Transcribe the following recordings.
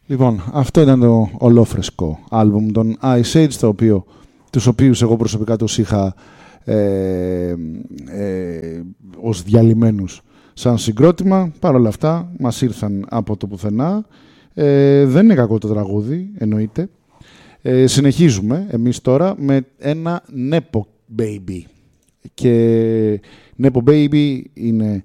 Λοιπόν, αυτό ήταν το ολόφρεσκο άλμπουμ των Ice Age, τους οποίους εγώ προσωπικά τους είχα ως διαλυμένους σαν συγκρότημα. Παρ' όλα αυτά μας ήρθαν από το πουθενά. Δεν είναι κακό το τραγούδι, εννοείται. Συνεχίζουμε εμείς τώρα με ένα Nepo Baby. Και Nepo Baby είναι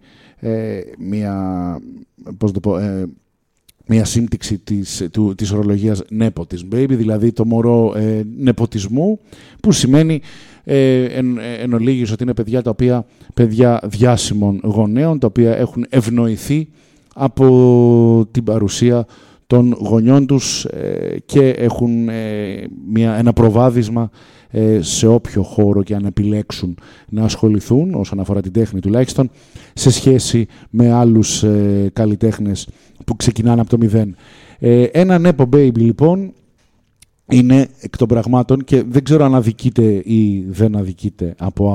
μια σύμπτυξη της ορολογίας nepotism baby, δηλαδή το μωρό νεποτισμού, που σημαίνει εν ολίγης ότι είναι παιδιά διάσημων γονέων, τα οποία έχουν ευνοηθεί από την παρουσία των γονιών τους και έχουν ένα προβάδισμα σε όποιο χώρο και αν επιλέξουν να ασχοληθούν, όσον αφορά την τέχνη τουλάχιστον, σε σχέση με άλλους καλλιτέχνες που ξεκινάνε από το μηδέν. Ένα Nepo Baby, λοιπόν, είναι εκ των πραγμάτων, και δεν ξέρω αν αδικείται ή δεν αδικείται από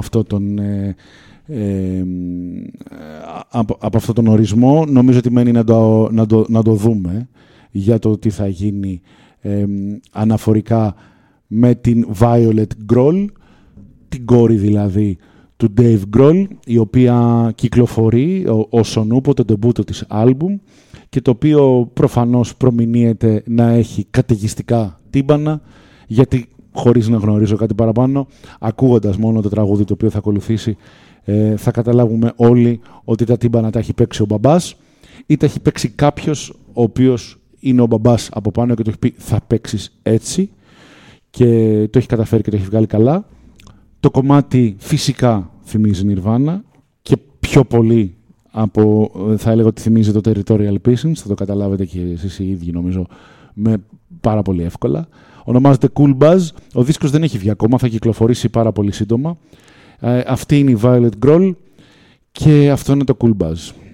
αυτόν τον ορισμό. Νομίζω ότι μένει να το δούμε για το τι θα γίνει αναφορικά με την Violet Grohl, την κόρη δηλαδή του Dave Grohl, η οποία κυκλοφορεί όσον ούπο το ντεμπούτο της άλμπουμ, και το οποίο προφανώς προμηνύεται να έχει καταιγιστικά τύμπανα, γιατί χωρίς να γνωρίζω κάτι παραπάνω, ακούγοντας μόνο το τραγούδι το οποίο θα ακολουθήσει, θα καταλάβουμε όλοι ότι τα τύμπανα τα έχει παίξει ο μπαμπάς ή τα έχει παίξει κάποιος ο οποίος είναι ο μπαμπάς από πάνω και το έχει πει θα παίξεις έτσι, και το έχει καταφέρει και το έχει βγάλει καλά. Το κομμάτι φυσικά θυμίζει Nirvana και πιο πολύ από, θα έλεγα ότι θυμίζει το Territorial Pieces, θα το καταλάβετε και εσείς οι ίδιοι νομίζω με πάρα πολύ εύκολα. Ονομάζεται Cool Buzz, ο δίσκος δεν έχει βγει ακόμα, θα κυκλοφορήσει πάρα πολύ σύντομα. Αυτή είναι η Violet Grohl και αυτό είναι το Cool Buzz.